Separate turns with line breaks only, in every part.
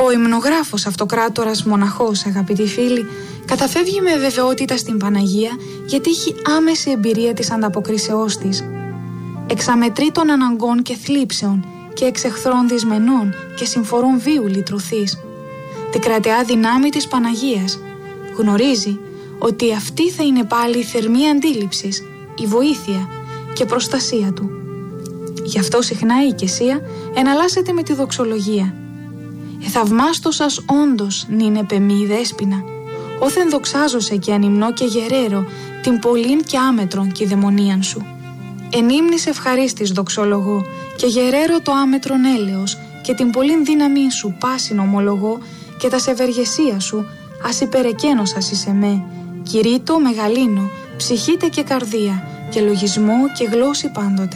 Ο υμνογράφος αυτοκράτορας μοναχός, αγαπητοί φίλοι, καταφεύγει με βεβαιότητα στην Παναγία γιατί έχει άμεση εμπειρία της ανταποκρίσεώς της. Εξαμετρήτων αναγκών και θλίψεων και εξ εχθρών δυσμενών και συμφορών βίου λυτρωθείς. Την κρατεά δυνάμει της Παναγίας γνωρίζει ότι αυτή θα είναι πάλι η θερμή αντίληψης, η βοήθεια και προστασία του. Γι' αυτό συχνά η οικεσία εναλλάσσεται με τη δοξολογία. «Εθαυμάστοσας όντως νυν επεμή δέσποινα, όθεν δοξάζωσε και ανυμνώ και γερέρο την πολλήν και άμετρον κηδαιμονίαν σου. Εν ύμνης ευχαρίστης δοξολογώ και γερέρο το άμετρον έλεος και την πολλήν δύναμήν σου πάσιν ομολογώ και τας ευεργεσία σου ας υπερεκένωσας εις εμέ, κηρύττω μεγαλύνω, ψυχήτε και καρδία και λογισμό και γλώσση πάντοτε».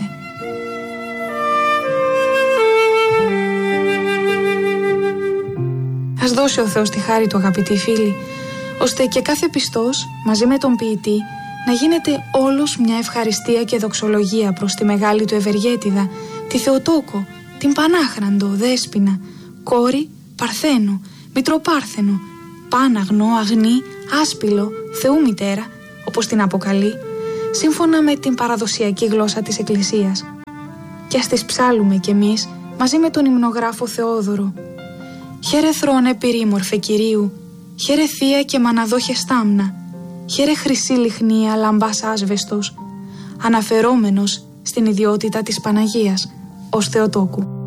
Ας δώσει ο Θεός τη χάρη του, αγαπητοί φίλοι, ώστε και κάθε πιστός μαζί με τον ποιητή να γίνεται όλος μια ευχαριστία και δοξολογία προς τη μεγάλη του ευεργέτιδα, τη Θεοτόκο, την Πανάχραντο, Δέσποινα, κόρη Παρθένο, Μητροπάρθενο, Πάναγνο, Αγνή, Άσπυλο, Θεού Μητέρα, όπως την αποκαλεί, σύμφωνα με την παραδοσιακή γλώσσα της Εκκλησίας. Και ας τις ψάλουμε κι εμείς μαζί με τον υμνογράφο Θεόδωρο. «Χαίρε θρόνε πυρήμορφε Κυρίου, χαίρε θεία και μαναδόχε στάμνα, χαίρε χρυσή λιχνία λαμπάς άσβεστος», αναφερόμενος στην ιδιότητα της Παναγίας ως Θεοτόκου.